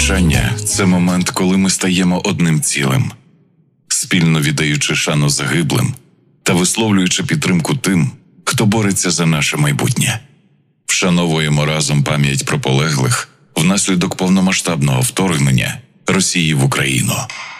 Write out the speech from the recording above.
Прощання – це момент, коли ми стаємо одним цілим, спільно віддаючи шану загиблим та висловлюючи підтримку тим, хто бореться за наше майбутнє. Вшановуємо разом пам'ять про полеглих внаслідок повномасштабного вторгнення Росії в Україну.